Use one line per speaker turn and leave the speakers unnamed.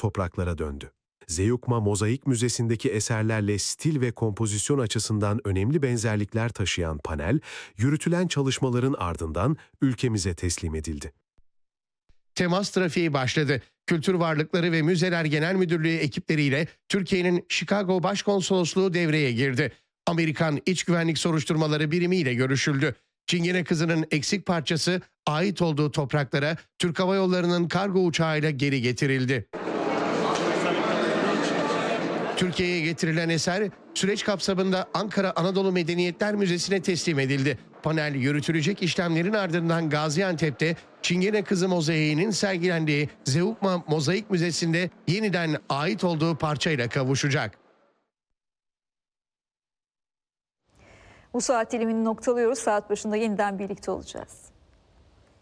topraklara döndü. Zeugma Mozaik Müzesi'ndeki eserlerle stil ve kompozisyon açısından önemli benzerlikler taşıyan panel, yürütülen çalışmaların ardından ülkemize teslim edildi.
Temas trafiği başladı. Kültür Varlıkları ve Müzeler Genel Müdürlüğü ekipleriyle Türkiye'nin Chicago Başkonsolosluğu devreye girdi. Amerikan İç Güvenlik Soruşturmaları Birimi ile görüşüldü. Çingene kızının eksik parçası ait olduğu topraklara Türk Hava Yolları'nın kargo uçağıyla geri getirildi. Türkiye'ye getirilen eser süreç kapsamında Ankara Anadolu Medeniyetler Müzesi'ne teslim edildi. Panel yürütülecek işlemlerin ardından Gaziantep'te Çingene Kızı mozaiğinin sergilendiği Zeugma Mozaik Müzesi'nde yeniden ait olduğu parçayla kavuşacak.
Bu saat dilimini noktalıyoruz. Saat başında yeniden birlikte olacağız.